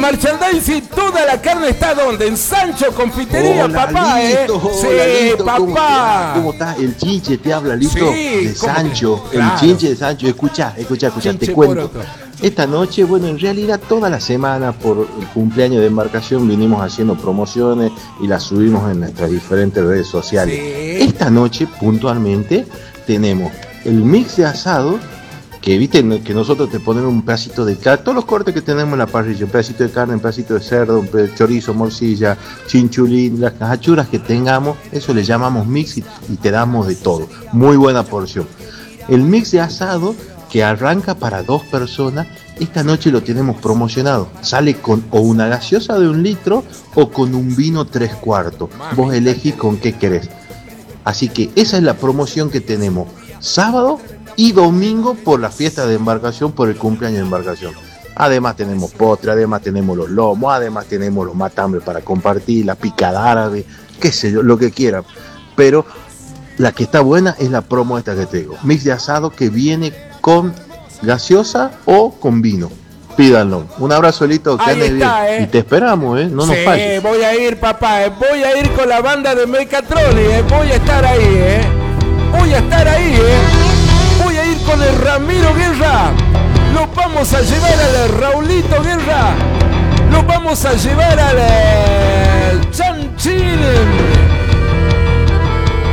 merchandising, toda la carne está ¿dónde? En Sancho Confitería, hola, papá, Lito, Sí, hola, Lito, papá. ¿Cómo estás? El Chinche te habla, Lito, Sí, de Sancho. claro. El Chinche de Sancho. Escucha, Chinche te cuento. poroto. Esta noche, bueno, en realidad toda la semana por el cumpleaños de Embarcación vinimos haciendo promociones y las subimos en nuestras diferentes redes sociales. Sí. Esta noche, puntualmente, tenemos el mix de asado, que viste que nosotros te ponemos un pedacito de carne, todos los cortes que tenemos en la parrilla, un pedacito de carne, un pedacito de cerdo, un pedacito de chorizo, morcilla, chinchulín, las achuras que tengamos, eso le llamamos mix y te damos de todo. Muy buena porción. El mix de asado que arranca para 2 personas, esta noche lo tenemos promocionado. Sale con o una gaseosa de 1 litro o con un vino 3/4. Vos elegís con qué querés. Así que esa es la promoción que tenemos sábado y domingo por la fiesta de Embarcación, por el cumpleaños de Embarcación. Además tenemos postre, además tenemos los lomos, además tenemos los matambres para compartir, la picada árabe, qué sé yo, lo que quieran. Pero la que está buena es la promo esta que te digo. Mix de asado que viene con gaseosa o con vino. Pídanlo. Un abrazo, Lito, que andes bien. Y te esperamos, no nos falles. Voy a ir, papá, voy a ir con la banda de Mecatroli, voy a estar ahí, voy a estar ahí, voy a ir con el Ramiro Guerra. Lo vamos a llevar al Raulito Guerra. Lo vamos a llevar al Chanchín.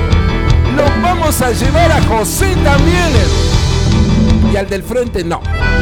Lo vamos a llevar a José también. Y al del frente no.